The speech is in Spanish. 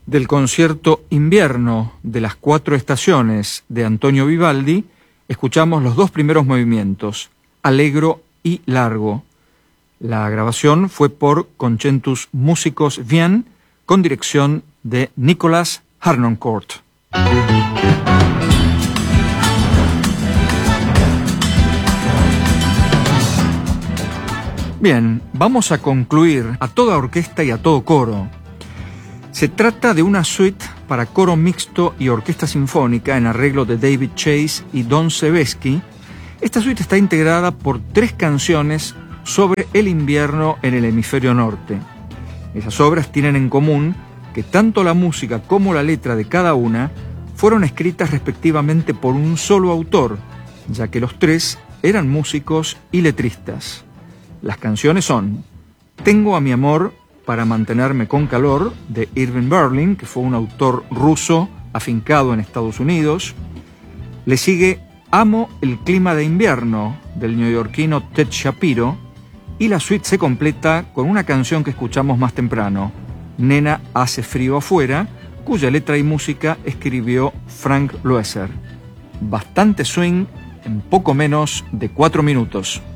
Del concierto Invierno de las 4 estaciones de Antonio Vivaldi, escuchamos los 2 primeros movimientos, Allegro y Largo. La grabación fue por Concentus Musicos Wien, con dirección de Nicolas Harnoncourt. Bien, vamos a concluir a toda orquesta y a todo coro. Se trata de una suite para coro mixto y orquesta sinfónica en arreglo de David Chase y Don Sebesky. Esta suite está integrada por 3 canciones sobre el invierno en el hemisferio norte. Esas obras tienen en común que tanto la música como la letra de cada una fueron escritas respectivamente por un solo autor, ya que los 3 eran músicos y letristas. Las canciones son Tengo a mi amor para mantenerme con calor, de Irving Berlin, que fue un autor ruso afincado en Estados Unidos. Le sigue Amo el clima de invierno, del neoyorquino Ted Shapiro. Y la suite se completa con una canción que escuchamos más temprano, Nena, hace frío afuera, cuya letra y música escribió Frank Loesser. Bastante swing en poco menos de 4 minutos.